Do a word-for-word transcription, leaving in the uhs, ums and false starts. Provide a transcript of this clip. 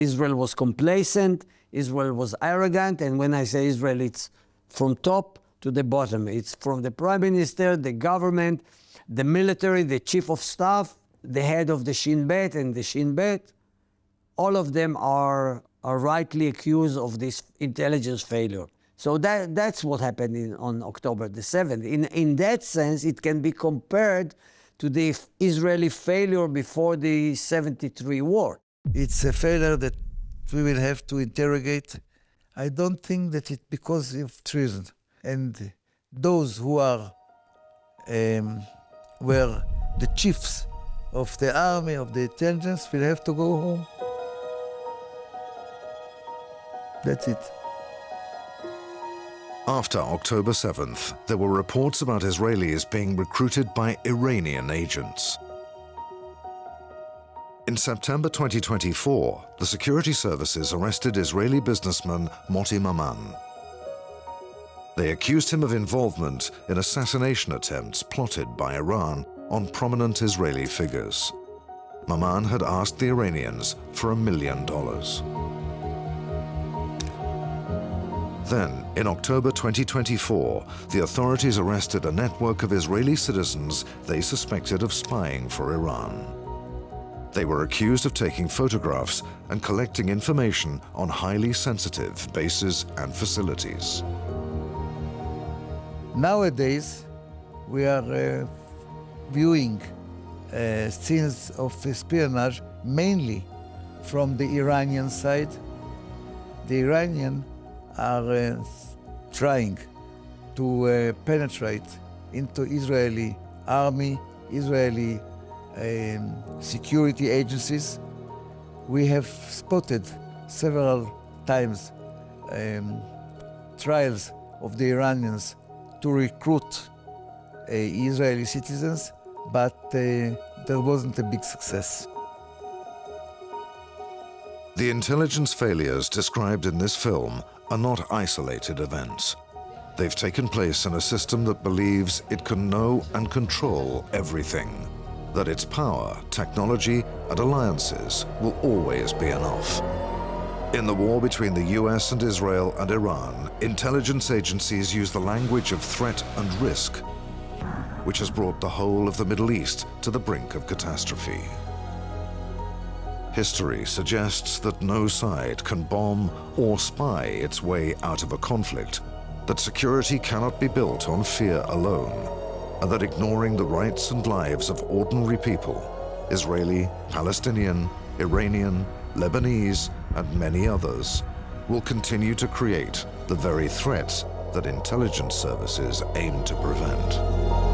Israel was complacent, Israel was arrogant, and when I say Israel, it's from top to the bottom. It's from the prime minister, the government, the military, the chief of staff, the head of the Shin Bet and the Shin Bet. All of them are, are rightly accused of this intelligence failure. So that, that's what happened in, on October the seventh. In, in that sense, it can be compared to the Israeli failure before the seventy-three war. It's a failure that we will have to interrogate. I don't think that it's because of treason. And those who are um, were the chiefs of the army, of the intelligence, will have to go home. That's it. After October seventh, there were reports about Israelis being recruited by Iranian agents. In September twenty twenty-four, the security services arrested Israeli businessman Moti Maman. They accused him of involvement in assassination attempts plotted by Iran on prominent Israeli figures. Maman had asked the Iranians for a million dollars. Then, in October twenty twenty-four, the authorities arrested a network of Israeli citizens they suspected of spying for Iran. They were accused of taking photographs and collecting information on highly sensitive bases and facilities. Nowadays, we are uh, viewing uh, scenes of espionage mainly from the Iranian side. The Iranians are uh, trying to uh, penetrate into Israeli army, Israeli um, security agencies. We have spotted several times um, trials of the Iranians to recruit uh, Israeli citizens, but uh, there wasn't a big success. The intelligence failures described in this film are not isolated events. They've taken place in a system that believes it can know and control everything, that its power, technology, and alliances will always be enough. In the war between the U S and Israel and Iran, intelligence agencies use the language of threat and risk, which has brought the whole of the Middle East to the brink of catastrophe. History suggests that no side can bomb or spy its way out of a conflict, that security cannot be built on fear alone, and that ignoring the rights and lives of ordinary people, Israeli, Palestinian, Iranian, Lebanese, and many others, will continue to create the very threats that intelligence services aim to prevent.